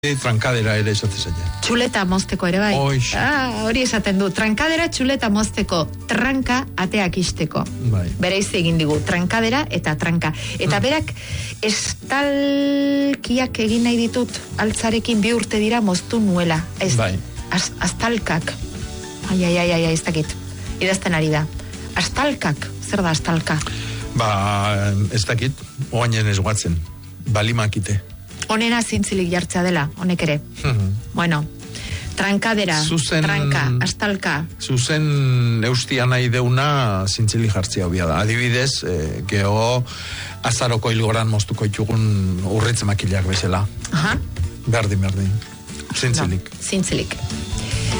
Trankadera ere esaten zaila. Txuleta mozteko ere bai. Hori esaten du. Trankadera txuleta mozteko, tranka ateak isteko. Bai. Bereiz egin digu, trankadera eta tranka. Eta berak estalkiak egin nahi ditut altzarekin 2 urte dira moztu nuela. Bai. Astalkak. Ai, ez dakit. Idazten ari da. Astalkak, zer da astalka? Ez dakit, oainen ez guatzen. Balimakite. Honena zintzilik jartzea dela, honek ere. Bueno, trankadera, tranka, astalka. Zuzen eustia nahi deuna zintzilik jartzea hobia da. Adibidez, geho azaroko hilgoran moztuko itxugun urritz makilak bezala. Aha. Berdin. Zintzilik. Zintzilik.